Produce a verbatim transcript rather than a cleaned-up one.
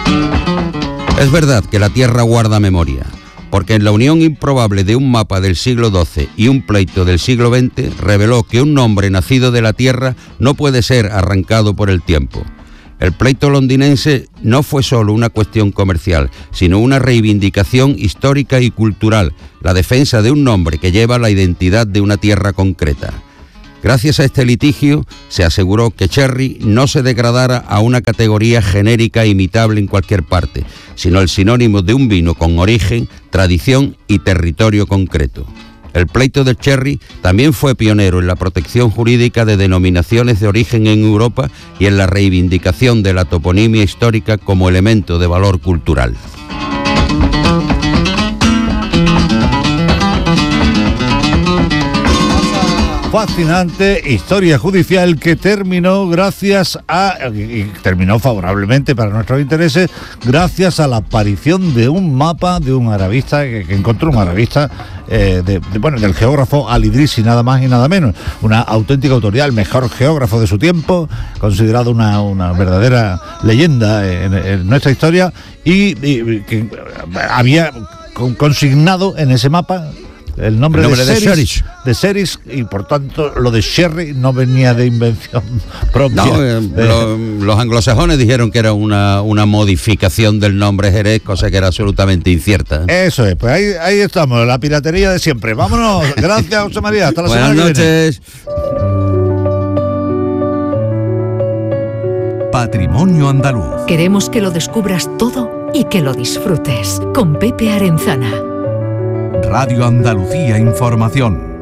Es verdad que la Tierra guarda memoria, porque en la unión improbable de un mapa del siglo doce y un pleito del siglo veinte reveló que un nombre nacido de la Tierra no puede ser arrancado por el tiempo. El pleito londinense no fue solo una cuestión comercial, sino una reivindicación histórica y cultural, la defensa de un nombre que lleva la identidad de una tierra concreta. Gracias a este litigio, se aseguró que Cherry no se degradara a una categoría genérica imitable en cualquier parte, sino el sinónimo de un vino con origen, tradición y territorio concreto. El pleito del Cherry también fue pionero en la protección jurídica de denominaciones de origen en Europa y en la reivindicación de la toponimia histórica como elemento de valor cultural. Fascinante historia judicial que terminó gracias a y terminó favorablemente para nuestros intereses gracias a la aparición de un mapa de un arabista que, que encontró un arabista eh, de, de, bueno del geógrafo Al-Idrisi, nada más y nada menos, una auténtica autoridad, el mejor geógrafo de su tiempo, considerado una, una verdadera leyenda en, en nuestra historia y, y que había consignado en ese mapa el nombre, el nombre de, de Seris, de Seris, y por tanto lo de Sherry no venía de invención propia. No, eh, de... lo, los anglosajones dijeron que era una, una modificación del nombre Jerez, cosa que era absolutamente incierta. Eso es, pues ahí, ahí estamos, la piratería de siempre. Vámonos, gracias José María, hasta la Buenas semana noches. que viene. Patrimonio andaluz. Queremos que lo descubras todo y que lo disfrutes. Con Pepe Arenzana. Radio Andalucía Información.